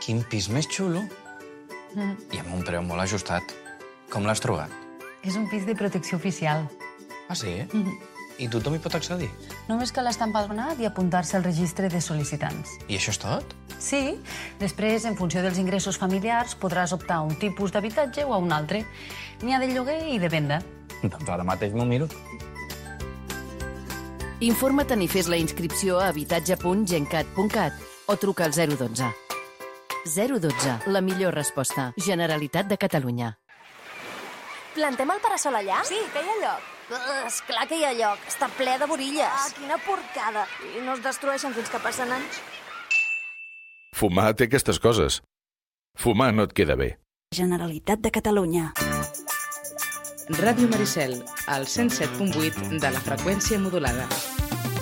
Quin pis més xulo. I amb un preu molt ajustat. Com l'has trobat? És un pis de protecció oficial. Ah, sí? I tothom hi pot accedir? Només cal estar empadronat i apuntar-se al registre de sol·licitants. I això és tot? Sí. Després, en funció dels ingressos familiars, podràs optar a un tipus d'habitatge o a un altre. N'hi ha de lloguer i de venda. Doncs ara mateix m'ho miro. Informa't i fes la inscripció a habitatge.gencat.cat o truca al 012. 012, la millor resposta. Generalitat de Catalunya. Plantem el parasol allà? Sí, que hi ha lloc. Esclar que hi ha lloc. Està ple de borilles. Ah, quina porcada. I no es destrueixen fins que passen anys. Fumar té aquestes coses. Fumar no et queda bé. Generalitat de Catalunya. Ràdio Maricel, al 107.8 de la freqüència modulada.